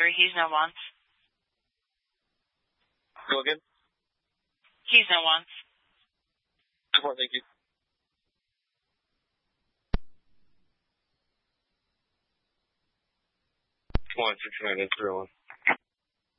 Houston 01. Go again? Houston 01. Support, thank you. 169-01.